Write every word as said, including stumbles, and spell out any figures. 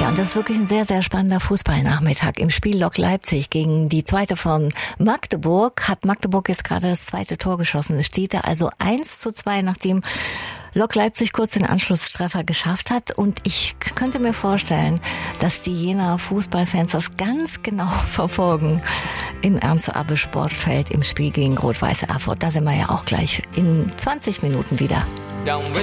Ja, und das ist wirklich ein sehr, sehr spannender Fußballnachmittag. Im Spiel Lok Leipzig gegen die zweite von Magdeburg hat Magdeburg jetzt gerade das zweite Tor geschossen. Es steht da also eins zu zwei, nachdem Lok Leipzig kurz den Anschlusstreffer geschafft hat. Und ich könnte mir vorstellen, dass die Jenaer Fußballfans das ganz genau verfolgen im Ernst-Abbe-Sportfeld im Spiel gegen Rot-Weiß Erfurt. Da sind wir ja auch gleich in zwanzig Minuten wieder.